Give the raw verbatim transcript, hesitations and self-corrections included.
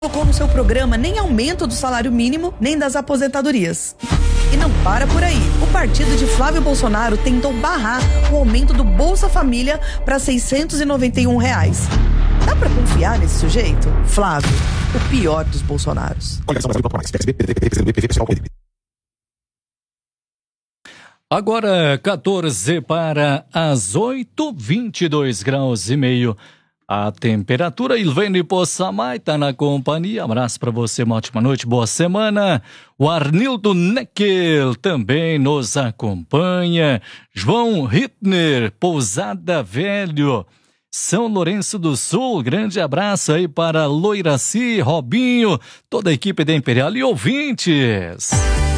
colocou no seu programa nem aumento do salário mínimo, nem das aposentadorias. E não para por aí. O partido de Flávio Bolsonaro tentou barrar o aumento do Bolsa Família para seiscentos e noventa e um reais. Dá pra confiar nesse sujeito? Flávio, o pior dos Bolsonaros. Agora, quatorze para as oito, vinte e dois graus e meio. A temperatura, Ilvene Possamay está na companhia. Abraço para você, uma ótima noite, boa semana. O Arnildo Neckel também nos acompanha. João Hittner, Pousada Velho, São Lourenço do Sul. Grande abraço aí para Loiraci, Robinho, toda a equipe da Imperial e ouvintes.